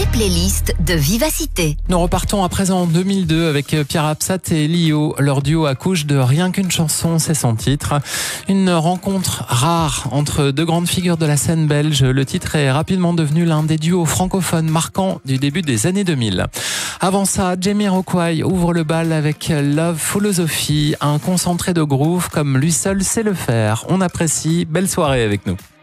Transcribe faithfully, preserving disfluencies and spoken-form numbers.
les playlists de Vivacité. Nous repartons à présent en deux mille deux avec Pierre Absat et Lio. Leur duo accouche de Rien qu'une chanson, c'est son titre. Une rencontre rare entre deux grandes figures de la scène belge. Le titre est rapidement devenu l'un des duos francophones marquants du début des années deux mille. Avant ça, Jamiroquai ouvre le bal avec Love Philosophy, un concentré de groove comme lui seul sait le faire. On apprécie. Belle soirée avec nous.